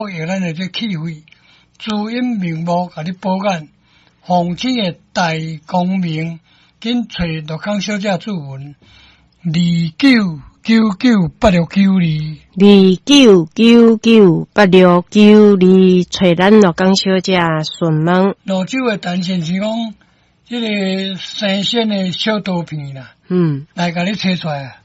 用咱的这气肺，滋阴明目，甲你保养。奉请的大光明，紧找陆康小姐注文 29998692，29998692，找咱陆康小姐询问。 泸州的陈先生讲，这个生鲜的小刀片啦，来甲你切出来。